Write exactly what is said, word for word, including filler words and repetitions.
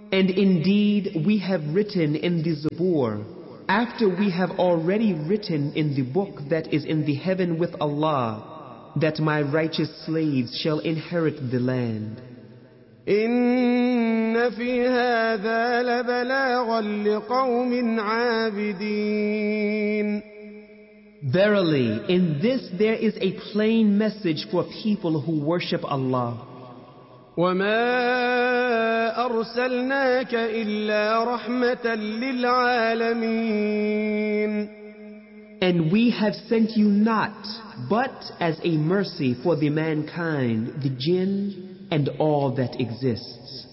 And indeed we have written in the Zabur, after we have already written in the book that is in the heaven with Allah, that my righteous slaves shall inherit the land. إن في هذا لبلاغا لقوم عابدين. Verily, in this there is a plain message for people who worship Allah. وما أرسلناك إلا رحمة للعالمين. And we have sent you not but as a mercy for the mankind, the jinn, and all that exists.